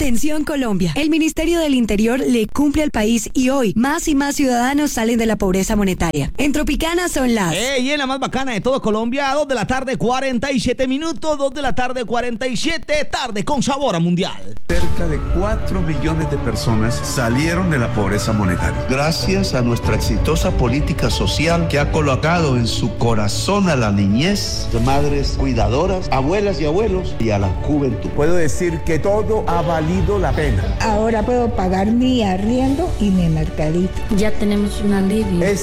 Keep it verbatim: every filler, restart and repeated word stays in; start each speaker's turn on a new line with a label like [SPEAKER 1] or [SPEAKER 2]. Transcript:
[SPEAKER 1] Atención Colombia, el Ministerio del Interior le cumple al país y hoy más y más ciudadanos salen de la pobreza monetaria. En Tropicana son las...
[SPEAKER 2] ¡Ey! En la más bacana de todo Colombia, dos de la tarde, cuarenta y siete minutos, dos de la tarde, cuarenta y siete, tarde con sabor a mundial.
[SPEAKER 3] Cerca de cuatro millones de personas salieron de la pobreza monetaria.
[SPEAKER 4] Gracias a nuestra exitosa política social que ha colocado en su corazón a la niñez, de madres cuidadoras, abuelas y abuelos y a la juventud.
[SPEAKER 3] Puedo decir que todo ha valido la pena.
[SPEAKER 5] Ahora puedo pagar mi arriendo y mi mercadito.
[SPEAKER 6] Ya tenemos un alivio.